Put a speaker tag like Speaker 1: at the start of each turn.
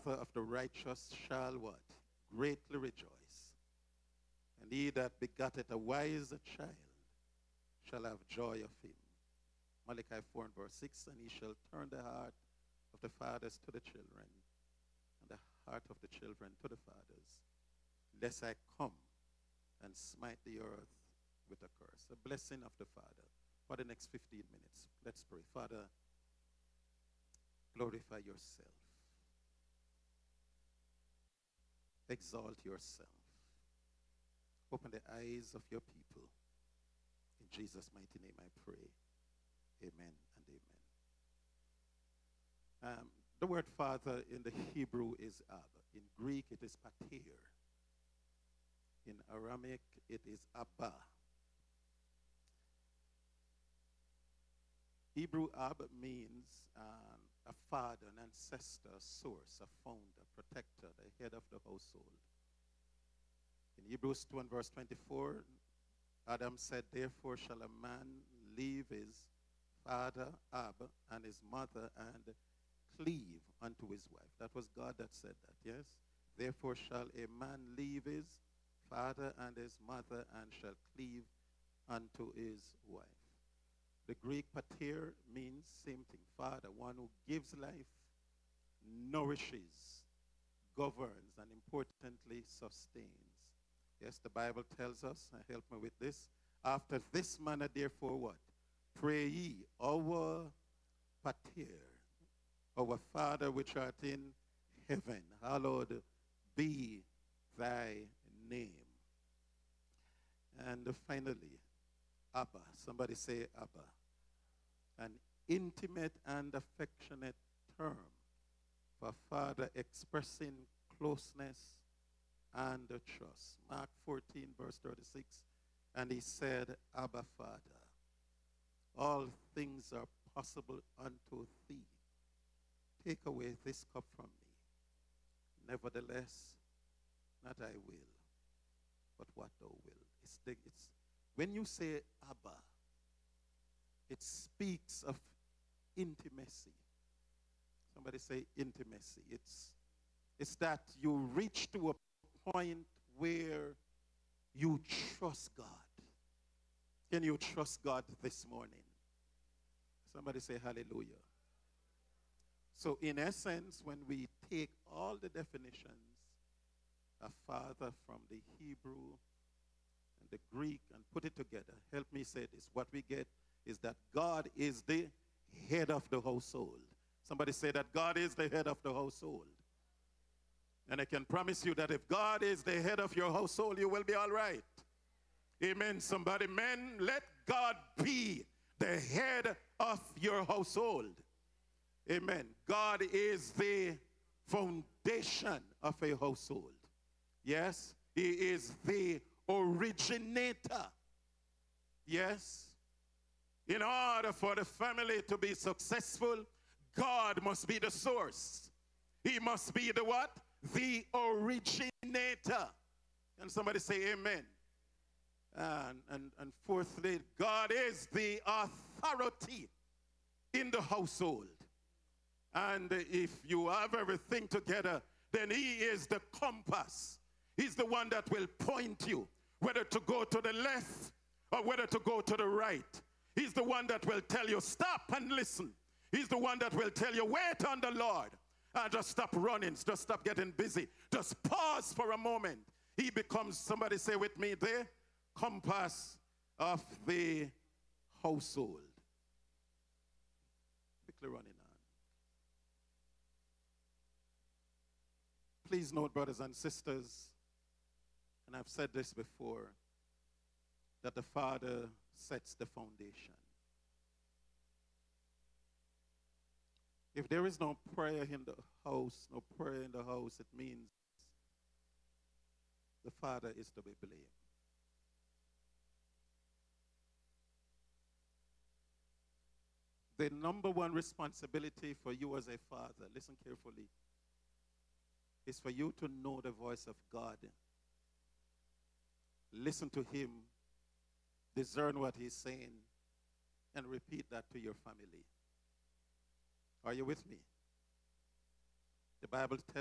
Speaker 1: father of the righteous shall what? Greatly rejoice. And he that begotteth a wise child shall have joy of him. Malachi 4 and verse 6, and he shall turn the heart of the fathers to the children, and the heart of the children to the fathers, lest I come and smite the earth with a curse. A blessing of the Father. For the next 15 minutes, let's pray. Father, glorify yourself. Exalt yourself. Open the eyes of your people. In Jesus' mighty name I pray. Amen and amen. The word father in the Hebrew is Ab. In Greek it is pater. In Aramaic it is Abba. Hebrew Ab means a father, an ancestor, a source, a founder, protector, the head of the household. In Hebrews 2 and verse 24, Adam said, therefore shall a man leave his father, Ab, and his mother, and cleave unto his wife. That was God that said that, yes? Therefore shall a man leave his father and his mother, and shall cleave unto his wife. The Greek pater means same thing, father, one who gives life, nourishes, governs, and importantly sustains. Yes, the Bible tells us, help me with this, after this manner therefore what? Pray ye, our pater, our Father which art in heaven, hallowed be thy name. And finally, Abba. Somebody say Abba. An intimate and affectionate term for father expressing closeness and trust. Mark 14 verse 36. And he said, Abba, Father, all things are possible unto thee. Take away this cup from me. Nevertheless, not I will, but what thou wilt. When you say Abba, it speaks of intimacy. Somebody say intimacy. It's that you reach to a point where you trust God. Can you trust God this morning? Somebody say hallelujah. So in essence, when we take all the definitions of father from the Hebrew and the Greek and put it together, help me say this. What we get is that God is the head of the household. Somebody say that God is the head of the household. And I can promise you that if God is the head of your household, you will be all right. Amen. Somebody, men, let God be the head of your household. Amen. God is the foundation of a household. Yes, he is the originator. Yes. In order for the family to be successful, God must be the source. He must be the what? The originator. Can somebody say amen? And fourthly, God is the authority in the household. And if you have everything together, then he is the compass. He's the one that will point you, whether to go to the left or whether to go to the right. He's the one that will tell you, stop and listen. He's the one that will tell you, wait on the Lord. And just stop running, just stop getting busy. Just pause for a moment. He becomes, somebody say with me, the compass of the household. Quickly running on. Please note, brothers and sisters, and I've said this before, that the Father sets the foundation. If there is no prayer in the house, no prayer in the house, it means the father is to be blamed. The number one responsibility for you as a father, listen carefully, is for you to know the voice of God. Listen to him, discern what he's saying, and repeat that to your family. Are you with me? The Bible tells